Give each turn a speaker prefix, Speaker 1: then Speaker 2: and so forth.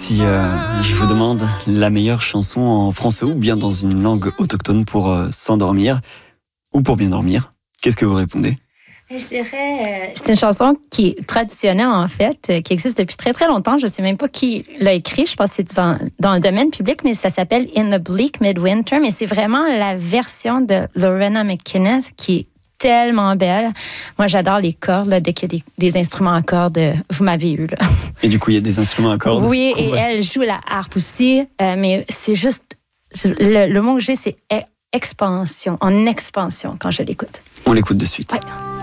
Speaker 1: Si je vous demande la meilleure chanson en français ou bien dans une langue autochtone pour s'endormir ou pour bien dormir, qu'est-ce que vous répondez?
Speaker 2: Je dirais, c'est une chanson qui est traditionnelle en fait, qui existe depuis très très longtemps. Je ne sais même pas qui l'a écrit. Je pense que c'est dans le domaine public, mais ça s'appelle In the Bleak Midwinter. Mais c'est vraiment la version de Lorena McKenneth qui est tellement belle. Moi, j'adore les cordes. Là, dès qu'il y a des instruments à cordes, vous m'avez eu. Là.
Speaker 1: Et du coup, il y a des instruments à cordes?
Speaker 2: Oui, et elle joue la harpe aussi. Mais c'est juste... Le mot que j'ai, c'est expansion, en expansion quand je l'écoute.
Speaker 1: On l'écoute de suite.
Speaker 2: Ouais.